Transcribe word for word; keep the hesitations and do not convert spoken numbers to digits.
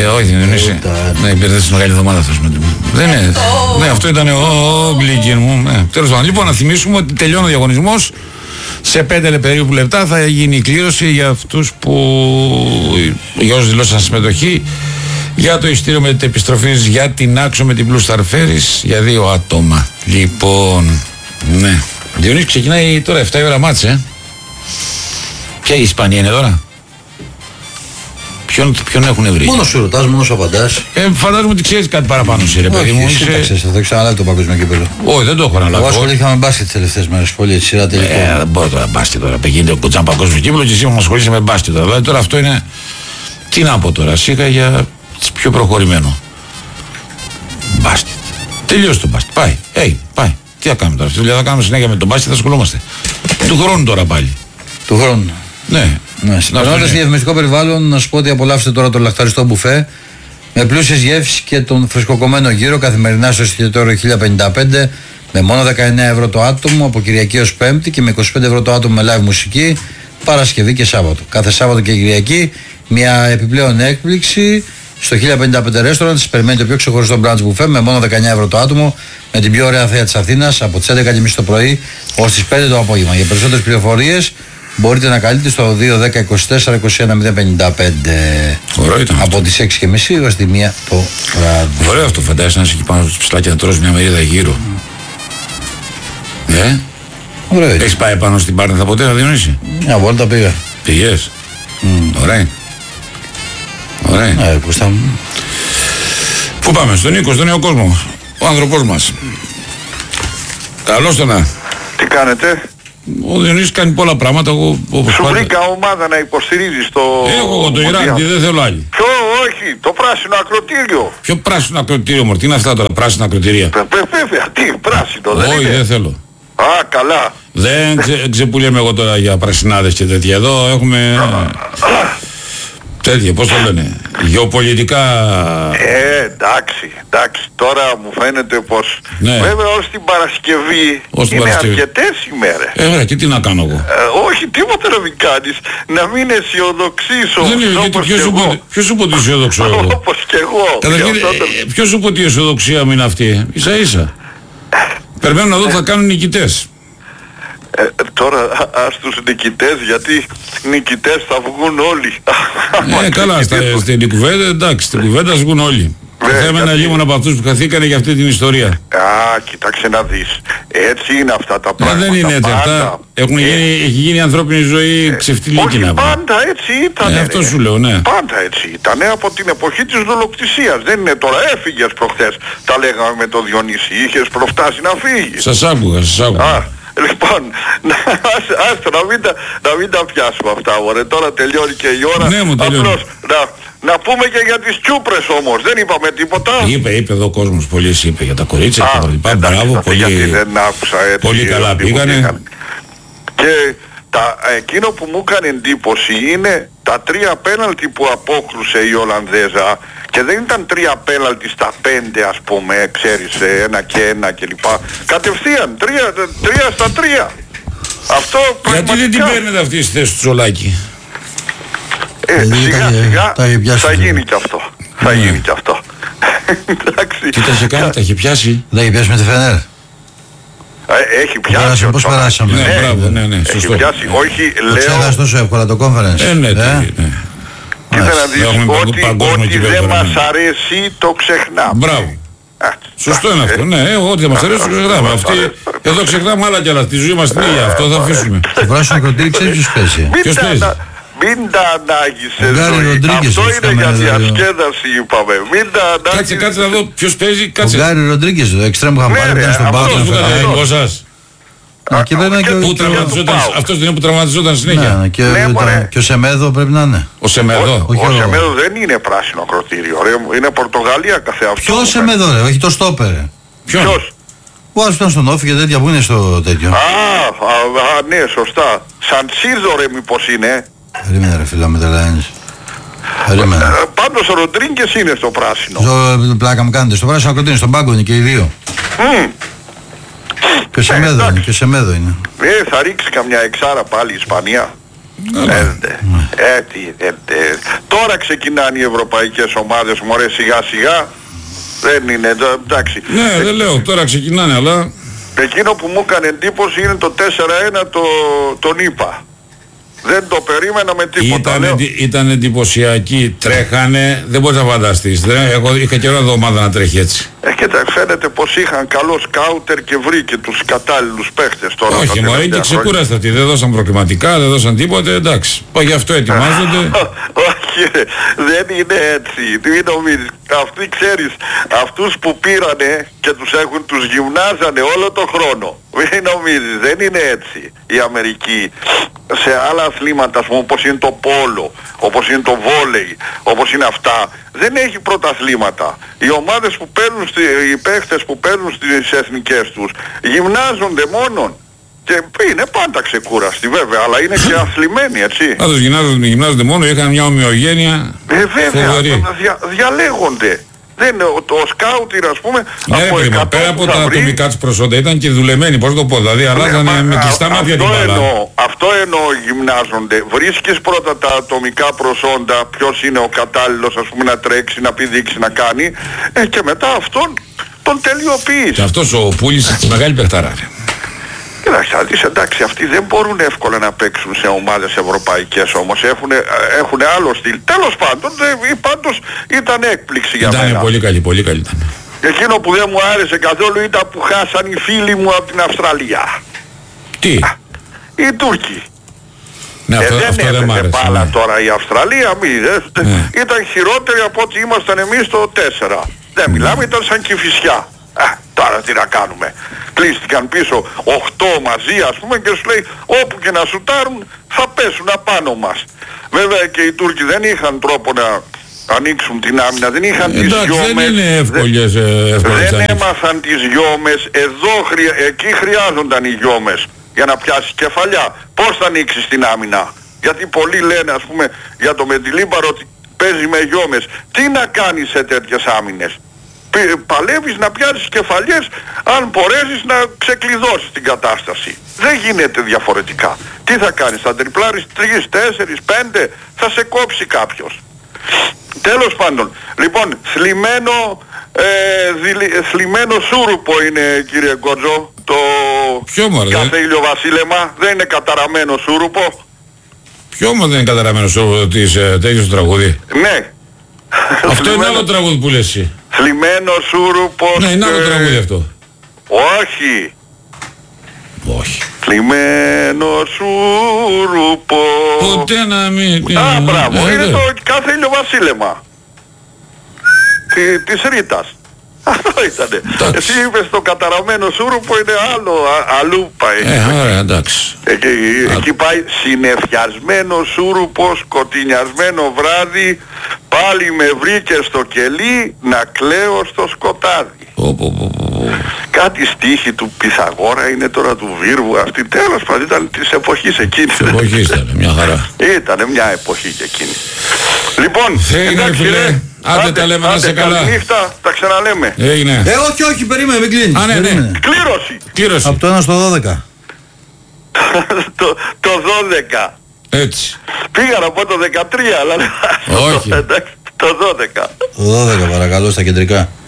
Ε, όχι, δεν είναι. Ναι, υπήρχε στη μεγάλη εβδομάδα αυτό. Δεν είναι. Ναι, αυτό ήταν ο Γκλίκιν μου. Τέλος πάντων, λοιπόν, να θυμίσουμε ότι τελειώνει ο διαγωνισμός. Σε πέντε περίπου λεπτά θα γίνει η κλήρωση για αυτούς που. Για όσους δηλώσαν συμμετοχή. Για το ειστήριο με την επιστροφή για την Άξο με την Blue Star Ferries για δύο άτομα. Λοιπόν, ναι. Διονύση, ξεκινάει τώρα εφτά η ώρα μάτς, ε. Ποια η Ισπανία είναι τώρα? Ποιον, ποιον έχουν βρει? Μόνο σου ρωτάς, μόνο σου απαντάς. Ε, φαντάζομαι ότι ξέρεις κάτι παραπάνω σε ρε παιδί μου. Όχι, εσύ ξέρεις, θα ξαναλάβει το παγκόσμιο κύπελλο. Όχι, δεν το έχω αναλάβει. Εγώ ασχολήθηκα με μπάσκετ τις τελευταίες μέρες, πολύ έτσι, σειρά τελικό. Ε, δεν μπορώ τώρα μπάσκετ τώρα. Πηγαίνει ο κοτσάν παγκόσμιο κύπελλο και εσύ μου ασχολείσαι με μπάσκετ τώρα. Δηλαδή τώρα αυτό είναι. Τι να πω τώρα, σίγα για πιο προχωρημένο. Μπάσκετ. Τελειώσει το μπάσκετ. Πάει. Hey, πάει. Τι θα κάνουμε τώρα? Αυτή τη δουλειά θα κάνουμε συνέχεια με τον μπάσκετ, θα ασχολούμαστε. Του χρόνου τώρα πάλι. Του χρόνου. Ναι. Ναι. Περνώντας σε διαφημιστικό περιβάλλον, να σου πω ότι απολαύστε τώρα το λαχταριστό μπουφέ με πλούσιες γεύσεις και τον φρεσκοκομμένο γύρο καθημερινά στο εστιατόριο χίλια πενήντα πέντε με μόνο δεκαεννέα ευρώ το άτομο από Κυριακή ως Πέμπτη και με είκοσι πέντε ευρώ το άτομο με live μουσική Παρασκευή και Σάββατο. Κάθε Σάββατο και Κυριακή μια επιπλέον έκπληξη. Στο χίλια πενήντα πέντε Restaurant σας περιμένει το πιο ξεχωριστό brunch buffet με μόνο δεκαεννέα ευρώ το άτομο με την πιο ωραία θέα της Αθήνας από τις έντεκα και τριάντα το πρωί ως τις πέντε το απόγευμα. Για περισσότερες πληροφορίες μπορείτε να καλείτε στο δύο δέκα είκοσι τέσσερα είκοσι ένα μηδέν πενήντα πέντε. Ωραίο ήταν. Από τις έξι και μισή έως τη μία το βράδυ. Ωραίο αυτό, φαντάζεσαι να είσαι εκεί πάνω στους ψηλάκια να τρως μια μερίδα γύρω. Ε? Ωραίο. Έχεις πάει πάνω στην Πάρνηθα ποτέ, Διονύση? Μια βόλτα πήγα. Πήγες? Mm. Ωραία. Ωραία. Ναι, πώς θα... Πού πάμε? Στον Νίκο, στον νέο κόσμο. Ο άνθρωπός μας. Καλώς το να. Τι κάνετε? Ο Διονύσης κάνει πολλά πράγματα. Εγώ, όπως σου πάντα... βρήκα ομάδα να υποστηρίζεις το... Έχω εγώ το Ιράν, δεν θέλω άλλη. Ποιο? Όχι, το πράσινο ακροτήριο. Ποιο πράσινο ακροτήριο, μωρ? Τι είναι αυτά τώρα, πράσινα ακροτήρια? Βέβαια, τι πράσινο δεν Όχι, είναι? δεν θέλω. Α, καλά. Δεν ξε, ξεπουλιέμαι εγώ τώρα για πρασινάδες και τέτοια. Εδώ έχουμε... τέτοια, πώς το λένε, γεωπολιτικά... Ε, εντάξει, εντάξει, τώρα μου φαίνεται πως... Ναι. Βέβαια ως την Παρασκευή Ως την είναι Παρασκευή. αρκετές ημέρες. Ε, ωραία, και τι να κάνω εγώ? Ε, όχι, τίποτα να μην κάνεις. Να μην αισιοδοξήσω. Δεν είναι, γιατί ποιος σου πω- ποιος σου είπε ότι αισιοδοξώ εγώ? Όπως και εγώ. Καταρχήν, Γι' αυτό το- ε, ποιος σου είπε ότι η αισιοδοξία μου είναι αυτή? Ίσα ίσα. Περιμένω να δω τι θα κάνουν οι νικητές. Ε, τώρα α- ας τους νικητές, γιατί νικητές θα βγουν όλοι. Ε, καλά, στα, στην κουβέντα, εντάξει, στην κουβέντα θα βγουν όλοι. Ναι, Το θέμα είναι γιατί- λίγο από αυτούς που χαθήκανε για αυτή την ιστορία. Α, κοίταξε να δεις. Έτσι είναι αυτά τα Μα πράγματα. δεν είναι έτσι πάντα. αυτά. Έχουν Ε, γίνει, έχει γίνει η ανθρώπινη ζωή ξεφτιλίκη όχι, να πούμε. πάντα έτσι ήταν. Ε, αυτό σου λέω, ναι. Πάντα έτσι ήταν από την εποχή της δολοκτησίας. Δεν είναι τώρα, έφυγες προχθές. Τα λέγαμε με το Διονύση. Είχες προφτάσει να φύγεις. Σας άκουγα, σας άκουγα. Α, λοιπόν, να- ας, άστο, να μην, τα, να μην τα πιάσουμε αυτά, ωραία. Τώρα τελειώνει και η ώρα. Ναι, μου τελειώνει. Απλώς, να, να πούμε και για τις τσούπρες όμως. Δεν είπαμε τίποτα. Είπε, είπε εδώ ο κόσμος, πολύ είπε για τα κορίτσια Α, και τα λοιπά. εντάξει, Μπράβο, θα- γιατί πολύ, δεν άκουσα έτσι, πολύ καλά ότι μου πήγανε. πήγαν. Και τα, εκείνο που μου έκανε εντύπωση είναι τα τρία πέναλτι που απόκρουσε η Ολλανδέζα και δεν ήταν τρία πέναλτι στα πέντε, ας πούμε, ξέρεις, ε, ένα και ένα κλπ. Κατευθείαν, τρία, τρία στα τρία. Αυτό Γιατί δεν την πραγματικά, παίρνετε αυτή στη θέση του Ζολάκη? ε, Γιατί σιγά τα- σιγά τα έχει πιάσει θα το- γίνει και αυτό. Θα Ναι. γίνει και αυτό. Εντάξει. Τι τα είχε κάνει, τα είχε πιάσει? Δεν έχει πιάσει με τη Φενέρ. Ε, Έχει πιάσει Περάσαμε, ο πώς Τσολάκης. περάσαμε. Ναι, μπράβο, ναι, ναι, Έχει σωστό. πιάσει, όχι, Το λέω, ξέχασε τόσο εύκολα το conference. Ε, ναι, Ε? τι, ναι. κοίτα να δεις, Έχουμε παγκο- ότι, παγκόσμιο ότι κύπελλο δεν τώρα, μας ναι. αρέσει το ξεχνάμε. Μπράβο. Α, Σωστό είναι ε, αυτό, ναι, εγώ ό,τι δεν μας αρέσει το ξεχνάμε. Αυτή, εδώ ξεχνάμε άλλα κι άλλα, τη ζωή μας την ίδια, αυτό θα αφήσουμε. Το πράσινο ακροτήρι ξέρεις ποιος παίζει. Μην Ποιος τα, παίζει? ανα- μην τα ανάγεις Ο Γκάρι ζωή. Ροντρίγκες Αυτό έχει είναι για καμένα, διασκέδαση είπαμε. Μην τα ανάγεις. Κάτσε, κάτσε να δω ποιος παίζει, Ο κάτσε. Γκάρι Ροντρίγκες, το εξτρέμ που είχαμε Ναι, πάρει, ρε, ήταν στον αυτός Πάτο. Αυτός που ήταν αυτό. δικό σας. Ναι, και βέβαια και Και ο- Που του τραυματιζόταν, Πάου. αυτός δεν είναι που τραυματιζόταν συνέχεια. Ναι, και Ναι, ο- μωρέ. και ο Σεμέδο πρέπει να είναι. Ο Σεμεδό. Όχι Ο ο- Σεμέδο δεν είναι πράσινο ακροτήριο. ρε. Είναι Πορτογαλία καθεαυτό. Ποιος Σεμέδο ρε, όχι το στόπερ. ρε. Ποιον? Ποιος? Ο άλλος ήταν στον Όφη και τέτοια που είναι στο τέτοιο. Α, α, α, ναι, σωστά. Σαν Σίζο ρε μήπως είναι. Περίμενε ρε φίλα με τρελαίνεις. Περίμενε. Ε, Πάντως ο Ροντρίγκες είναι στο πράσινο. Στο πλάκα μου κάνετε, στο πράσινο ακροτήρι, στον πάγκο είναι και οι δύο. Μμμ. Και ο Σεμέδο είναι, εντάξει. και ο Σεμέδο είναι. Ε, θα ρίξει καμιά εξάρα πάλι η Ισπανία. Ε, ε, τι, ε, ε, τώρα τώρα ξεκινάνε οι ευρωπαϊκές ομάδες, μωρέ, σιγά σιγά. Δεν είναι, εντάξει. Ναι, δεν λέω, τώρα ξεκινάνε, αλλά... Εκείνο που μου έκανε εντύπωση είναι το τέσσερα ένα το, τον είπα. Δεν το περίμενα με τίποτα. Ήταν, λέω. εντι, ήταν εντυπωσιακοί, τρέχανε, δεν μπορείς να φανταστείς. Δεν, εγώ είχα καιρό εδώ ομάδα να τρέχει έτσι. Ε, και τα φαίνεται πως είχαν καλό σκάουτερ και βρήκε τους κατάλληλους παίχτες τώρα. Όχι, μωρέ, είναι και ξεκούραστα αυτοί. Δεν δώσαν προκριματικά, δεν δώσαν τίποτε, εντάξει. Γι' αυτό ετοιμάζονται. Όχι, δεν είναι έτσι. Τι νομίζεις, αυτοί ξέρεις, αυτούς που πήρανε και τους έχουν, τους γυμνάζανε όλο το χρόνο. Μην νομίζεις, δεν είναι έτσι η Αμερική. Σε άλλα αθλήματα, ας πούμε, όπως είναι το πόλο, όπως είναι το βόλεϊ, όπως είναι αυτά, δεν έχει πρωταθλήματα. Οι ομάδες που παίρνουν, οι παίχτες που παίρνουν στις εθνικές τους, γυμνάζονται μόνον. Και είναι πάντα ξεκούραστοι βέβαια, αλλά είναι και αθλημένοι, έτσι. Πάντως γυμνάζονται, γυμνάζονται μόνο, είχαν μια ομοιογένεια. Ε, βέβαια, δια, διαλέγονται. Δεν, ο, το σκάουτιρ, ας πούμε, ναι, από εκατό πέρα από τα βρει... ατομικά τους προσόντα ήταν και δουλεμένοι, πώς το πω, δηλαδή αλλάζανε ναι, με κλειστά μάτια την μπάλα. Αυτό εννοώ, γυμνάζονται. Βρίσκεις πρώτα τα ατομικά προσόντα, ποιος είναι ο κατάλληλος, ας πούμε, να τρέξει, να πηδήξει, να κάνει, ε, και μετά αυτόν τον τελειοποιείς. Και αυτός ο Πούλης της μεγάλη παιχτάρα. Κοιτάξτε, θα δεις, εντάξει, αυτοί δεν μπορούν εύκολα να παίξουν σε ομάδες ευρωπαϊκές όμως, έχουν, έχουν άλλο στυλ. Τέλος πάντων, δε, πάντως ήταν έκπληξη για ήτανε μένα. Πολύ καλή, πολύ καλή ήταν. Εκείνο που δεν μου άρεσε καθόλου ήταν που χάσαν οι φίλοι μου από την Αυστραλία. Τι? Α, οι Τούρκοι. Ναι, αυτό, ε, δεν αυτό δεν μ' άρεσε. Πάλα ναι. Τώρα η Αυστραλία, μη, δε, ναι. Ήταν χειρότερη από ό,τι ήμασταν εμείς το τέσσερα. Δεν μιλάμε, ήταν σαν Κηφισιά. Α, τώρα τι να κάνουμε. Κλείστηκαν πίσω οκτώ μαζί, ας πούμε, και σου λέει όπου και να σουτάρουν θα πέσουν απάνω μας. Βέβαια και οι Τούρκοι δεν είχαν τρόπο να ανοίξουν την άμυνα, δεν είχαν ε, τις εντάξει, γιόμες. δεν είναι εύκολες, δεν, εύκολες δεν έμαθαν τις γιόμες. Εδώ χρεια, εκεί χρειάζονταν οι γιόμες για να πιάσει κεφαλιά. Πώς θα ανοίξεις την άμυνα? Γιατί πολλοί λένε, ας πούμε, για το Μεντιλίμπαρο ότι παίζει με γιόμες. Τι να κάνεις σε τέτοιες άμυνες? Παλεύεις να πιάσεις κεφαλιές αν μπορέσεις να ξεκλειδώσεις την κατάσταση. Δεν γίνεται διαφορετικά. Τι θα κάνεις? Θα τριπλάρεις τρεις, τέσσερις, πέντε, θα σε κόψει κάποιος. Τέλος πάντων, λοιπόν, θλιμμένο, ε, δηλη, θλιμμένο σούρουπο είναι, κύριε Γκότζο, το κάθε ηλιοβασίλεμα. Δεν είναι καταραμένο σούρουπο. Ποιο όμως δεν είναι καταραμένο σούρουπο της ε, τέτοιος τραγούδι? Ναι. Αυτό είναι άλλο τραγούδι που λες εσύ. Θλιμμένο σούρουπος. Ναι, είναι άλλο ε... τραγούδι αυτό. Όχι. Όχι. Θλιμμένο σούρουπο. Ποτέ να μην... Α, μπράβο, είναι το κάθε ηλιοβασίλεμα Τη, της Ρήτας. Αυτό ήτανε. Εσύ είπες το καταραμένο σούρουπο, είναι άλλο, α, αλλού πάει. Ε, ωραία, εντάξει. Εκεί, εκεί πάει συννεφιασμένο σούρουπο, σκοτεινιασμένο βράδυ, πάλι με βρήκε στο κελί να κλαίω στο σκοτάδι. Πω, πω, πω, πω. Κάτι στίχη του Πυθαγόρα είναι τώρα του Βίρβου, αυτή τέλος πάντων ήταν της εποχής εκείνης. Της εποχής ήταν, μια χαρά. Ήτανε μια εποχή και εκείνη. Λοιπόν, έγινε φίλε, άντε τα λέμε, να σε καλά. Καληνύχτα, τα ξαναλέμε. Έγινε. Ε, όχι, όχι, περίμενε, μην κλείνεις. Α, ναι, ναι. Κλήρωση. Κλήρωση. Από το ένα στο δώδεκα. το, το δώδεκα. Έτσι. Πήγα να πω το δεκατρία, αλλά... Όχι. το δώδεκα. Το δώδεκα παρακαλώ στα κεντρικά.